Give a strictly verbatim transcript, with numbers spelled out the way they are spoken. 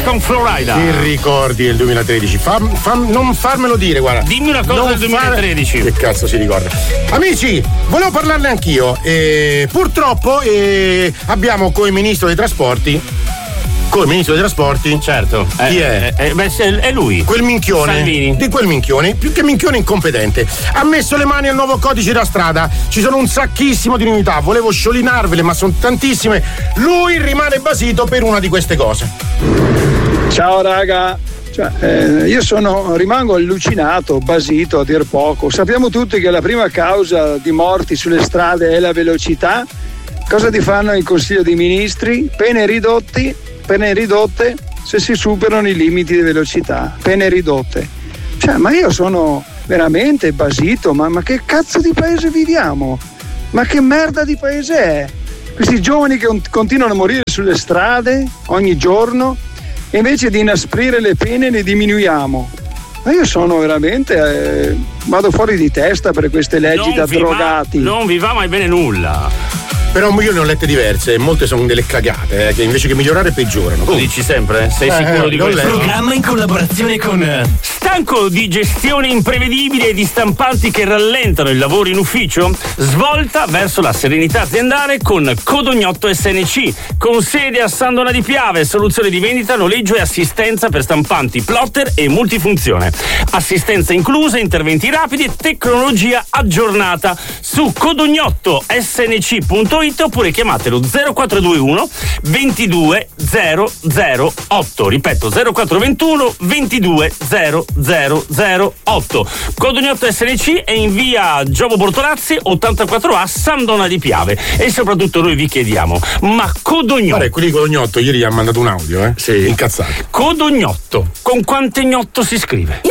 con Florida. Ti ricordi del duemilatredici? Fam, fam, non farmelo dire, guarda. Dimmi una cosa non del duemilatredici. Far... Che cazzo si ricorda? Amici, volevo parlarne anch'io. Eh, purtroppo eh, abbiamo come ministro dei trasporti. Come ministro dei trasporti? Certo. Chi è? È, è, beh, è lui. Quel minchione. Salvini. Di quel minchione, più che minchione incompetente. Ha messo le mani al nuovo codice da strada. Ci sono un sacchissimo di novità. Volevo sciolinarvele, ma sono tantissime. Lui rimane basito per una di queste cose. Ciao raga. Cioè, eh, io sono, rimango allucinato, basito a dir poco. Sappiamo tutti che la prima causa di morti sulle strade è la velocità. Cosa ti fanno il Consiglio dei Ministri? Pene ridotti, pene ridotte se si superano i limiti di velocità. Pene ridotte. Cioè, ma io sono veramente basito, ma, ma che cazzo di paese viviamo? Ma che merda di paese è? Questi giovani che continuano a morire sulle strade ogni giorno. E invece di inasprire le pene le diminuiamo. Ma io sono veramente eh, vado fuori di testa per queste leggi non da drogati. Va, non vi va mai bene nulla. Però io ne ho lette diverse e molte sono delle cagate eh, che invece che migliorare peggiorano. Tu dici sempre? Sei eh, sicuro eh, di questo? Programma in collaborazione con Stanco di gestione imprevedibile e di stampanti che rallentano il lavoro in ufficio? Svolta verso la serenità aziendale con Codognotto S N C, con sede a San Donà di Piave, soluzione di vendita, noleggio e assistenza per stampanti, plotter e multifunzione. Assistenza inclusa, interventi rapidi e tecnologia aggiornata. Su codognotto s n c punto it oppure chiamatelo zero quattro due uno ventidue zero zero otto. Ripeto, zero quattro due uno ventidue zero zero zero otto. Codognotto S N C è in via Giovo Bortolazzi ottantaquattro A, San Donà di Piave. E soprattutto noi vi chiediamo, ma Codognotto, guarda, quelli di Codognotto ieri gli ha mandato un audio, eh? Sì. Incazzato. Codognotto, con quante gnotto si scrive?